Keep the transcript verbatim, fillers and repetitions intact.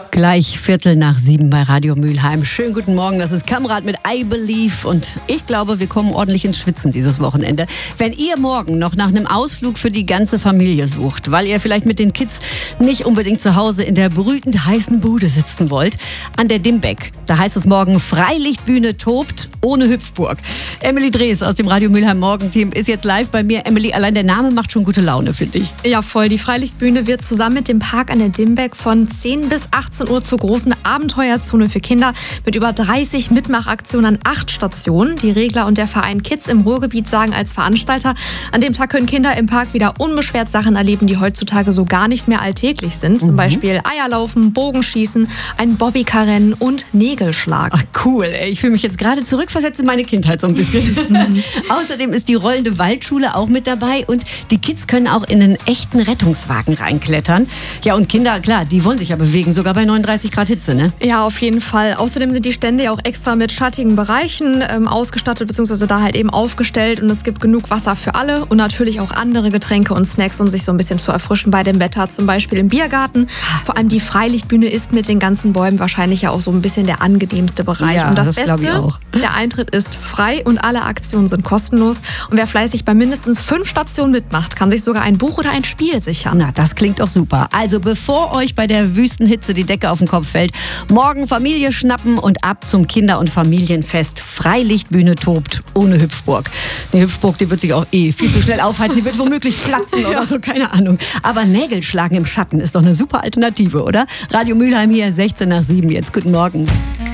Gleich Viertel nach sieben bei Radio Mülheim. Schönen guten Morgen, das ist Kamrat mit I Believe und ich glaube, wir kommen ordentlich ins Schwitzen dieses Wochenende. Wenn ihr morgen noch nach einem Ausflug für die ganze Familie sucht, weil ihr vielleicht mit den Kids nicht unbedingt zu Hause in der brütend heißen Bude sitzen wollt, an der Dimbeck, da heißt es morgen Freilichtbühne tobt ohne Hüpfburg. Emily Drees aus dem Radio Mülheim Morgenteam ist jetzt live bei mir. Emily, allein der Name macht schon gute Laune, finde ich. Ja, voll. Die Freilichtbühne wird zusammen mit dem Park an der Dimbeck von zehn bis achtzehn Uhr zur großen Abenteuerzone für Kinder mit über dreißig Mitmachaktionen an acht Stationen. Die Regler und der Verein Kids im Ruhrgebiet sagen als Veranstalter, an dem Tag können Kinder im Park wieder unbeschwert Sachen erleben, die heutzutage so gar nicht mehr alltäglich sind. Zum mhm. Beispiel Eierlaufen, Bogenschießen, ein Bobbycar-Rennen und Nägelschlag. Ach cool, ey. Ich fühle mich jetzt gerade zurückversetzt in meine Kindheit so ein bisschen. Mhm. Außerdem ist die rollende Waldschule auch mit dabei und die Kids können auch in einen echten Rettungswagen reinklettern. Ja, und Kinder, klar, die wollen sich ja bewegen, sogar bei neununddreißig Grad Hitze, ne? Ja, auf jeden Fall. Außerdem sind die Stände ja auch extra mit schattigen Bereichen ähm, ausgestattet, beziehungsweise da halt eben aufgestellt. Und es gibt genug Wasser für alle und natürlich auch andere Getränke und Snacks, um sich so ein bisschen zu erfrischen bei dem Wetter. Zum Beispiel im Biergarten. Vor allem die Freilichtbühne ist mit den ganzen Bäumen wahrscheinlich ja auch so ein bisschen der angenehmste Bereich. Ja, und das, das Beste, auch. Der Eintritt ist frei und alle Aktionen sind kostenlos. Und wer fleißig bei mindestens fünf Stationen mitmacht, kann sich sogar ein Buch oder ein Spiel sichern. Na, das klingt doch super. Also bevor euch bei der Wüstenhitze die Decke auf den Kopf fällt, morgen Familie schnappen und ab zum Kinder- und Familienfest. Freilichtbühne tobt ohne Hüpfburg. Die Hüpfburg, die wird sich auch eh viel zu schnell aufheizen. Die wird womöglich platzen oder so, keine Ahnung. Aber Nägel schlagen im Schatten ist doch eine super Alternative, oder? Radio Mülheim hier, sechzehn nach sieben jetzt. Guten Morgen.